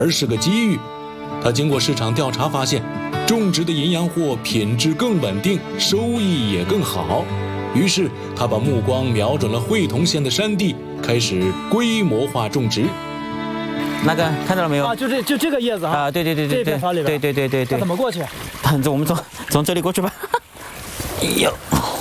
而是个机遇。他经过市场调查发现，种植的银阳货品质更稳定，收益也更好。于是他把目光瞄准了会同县的山地，开始规模化种植。 那个看到了没有？ 啊，就这个叶子啊。 啊，对， 这片草里边。 对。 怎么过去？ 我们从这里过去吧。哎呦，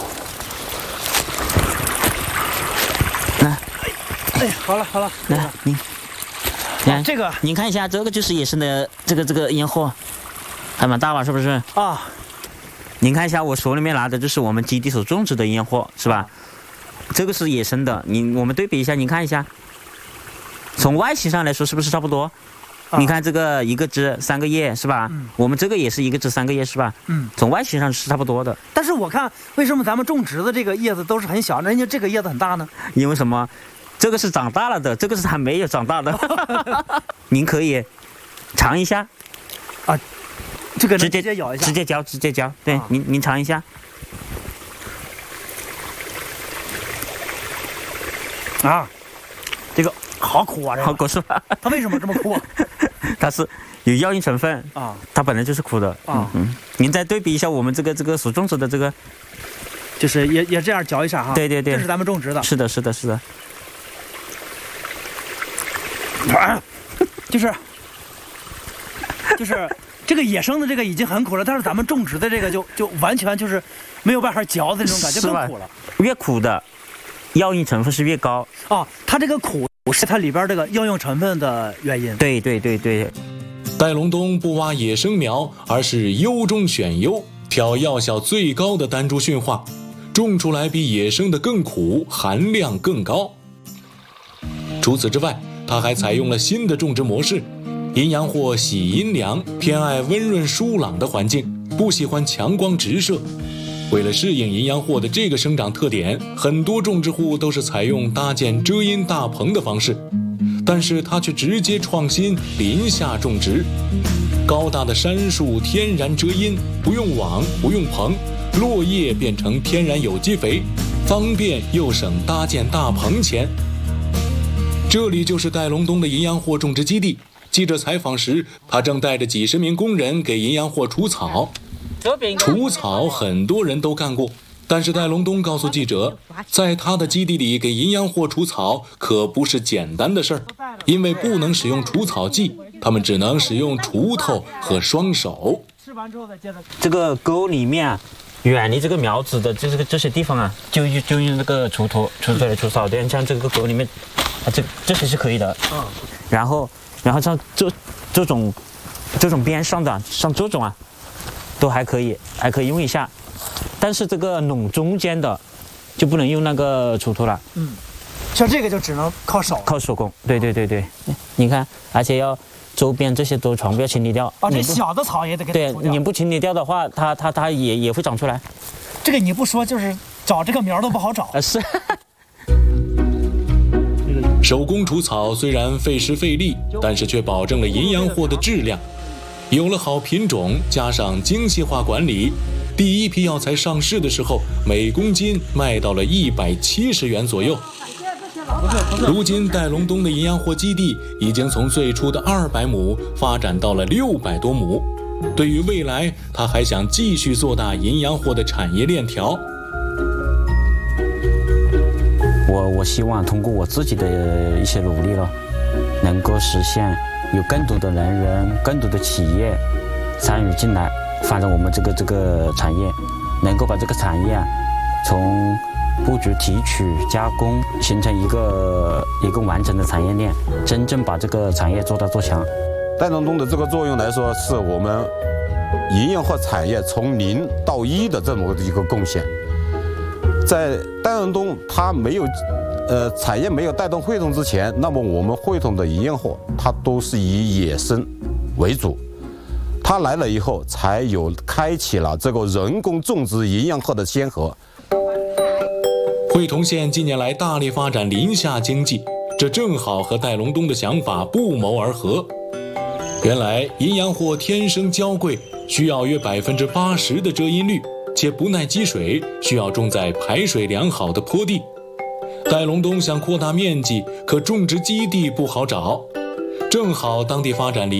来， 哎，好了， 来你。 看这个， 您看一下，这个就是野生的这个烟货，还蛮大吧？是不是？ 啊， 您看一下，我手里面拿的就是我们基地所种植的烟货，是吧？这个是野生的，我们对比一下，您看一下，从外形上来说是不是差不多？你看这个一个枝3个叶是吧？我们这个也是一个枝3个叶是吧？从外形上是差不多的。 但是我看为什么咱们种植的这个叶子都是很小，人家这个叶子很大呢？ 因为什么？这个是长大了的，这个是还没有长大的。您可以尝一下。 啊，这个直接咬一下。 直接嚼。对，您尝一下。 啊，这个好苦啊！ 好苦是吧？ 它为什么这么苦？ 它是有药用成分啊， 它本来就是苦的啊。您再对比一下我们这个所种植的这个， 就是也这样嚼一下哈。 对， 这是咱们种植的。 是的。 就是这个野生的这个已经很苦了，但是咱们种植的这个就完全就是没有办法嚼的那种感觉，更苦了。 越苦的药用成分是越高。 哦，它这个苦是它里边这个药用成分的原因。 对。 戴龙东不挖野生苗，而是优中选优，挑药效最高的单株驯化，种出来比野生的更苦，含量更高。除此之外，他还采用了新的种植模式，银阳货喜阴凉，偏爱温润疏朗的环境，不喜欢强光直射。为了适应银阳货的这个生长特点，很多种植户都是采用搭建遮阴大棚的方式，但是他却直接创新林下种植。高大的杉树天然遮阴，不用网，不用棚，落叶变成天然有机肥，方便又省搭建大棚钱。这里就是戴龙东的银阳货种植基地。记者采访时，他正带着几十名工人给银阳货除草。除草很多人都干过，但是戴龙东告诉记者，在他的基地里给银阳货除草可不是简单的事儿，因为不能使用除草剂，他们只能使用锄头和双手。 吃完之后再接着。 这个沟里面啊，远离这个苗子的这些地方啊，就用这个锄头锄出来除草的。像这个沟里面啊，这些是可以的。然后像这种边上的，像这种啊，都还可以用一下。但是这个垄中间的就不能用那个锄头了。 像这个就只能靠手工。 对，你看，而且要周边这些都全部要清理掉。 这小的草也得给它除掉。 对，你不清理掉的话，它也会长出来。 这个你不说，就是找这个苗都不好找。 是。 手工除草虽然费时费力，但是却保证了银阳货的质量。有了好品种，加上精细化管理，第一批药材上市的时候，每公斤卖到了170元左右。如今戴龙东的银阳货基地已经从最初的200亩发展到了600多亩。对于未来，他还想继续做大银阳货的产业链条。 我希望通过我自己的一些努力了，能够实现有更多的人、更多的企业参与进来，发展我们这个产业，能够把这个产业啊，从布局、提取、加工，形成一个完整的产业链，真正把这个产业做大做强。 戴龙东的这个作用来说，是我们银阳货产业从0到1的这么一个贡献。在戴龙东它没有产业没有带动会同之前，那么我们会同的银阳货它都是以野生为主。它来了以后，才有开启了这个人工种植银阳货的先河。 会同县近年来大力发展林下经济，这正好和戴龙东的想法不谋而合。原来银阳货天生娇贵，需要约80%的遮阴率，且不耐积水，需要种在排水良好的坡地。戴龙东想扩大面积，可种植基地不好找。 正好当地发展